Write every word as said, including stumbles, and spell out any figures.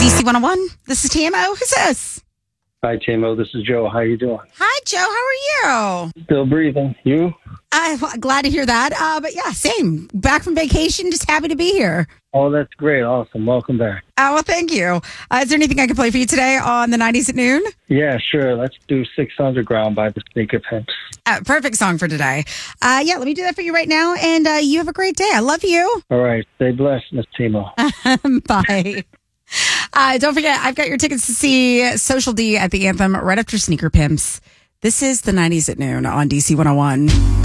D C one oh one. This is T M O. Who's this? Hi, T M O. This is Joe. How you doing? Hi, Joe. How are you? Still breathing. You? I'm glad to hear that. Uh, but yeah, same. Back from vacation. Just happy to be here. Oh, that's great. Awesome. Welcome back. Oh, well, thank you. Uh, is there anything I can play for you today on the nineties at noon? Yeah, sure. Let's do Six Underground by the Sneaker Pimps. Uh, perfect song for today. Uh, yeah, let me do that for you right now. And uh, you have a great day. I love you. All right. Stay blessed, Miss T M O. Bye. Uh, don't forget, I've got your tickets to see Social D at the Anthem right after Sneaker Pimps. This is the nineties at noon on D C one oh one.